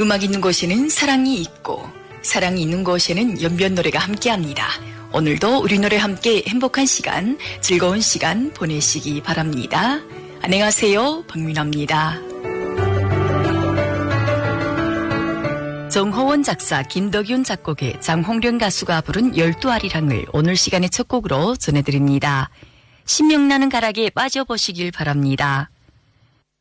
음악 있는 곳에는 사랑이 있고 사랑이 있는 곳에는 연변 노래가 함께합니다. 오늘도 우리 노래 함께 행복한 시간, 즐거운 시간 보내시기 바랍니다. 안녕하세요, 박민아입니다. 정호원 작사, 김덕윤 작곡의 장홍련 가수가 부른 12아리랑을 오늘 시간의 첫 곡으로 전해드립니다. 신명나는 가락에 빠져보시길 바랍니다.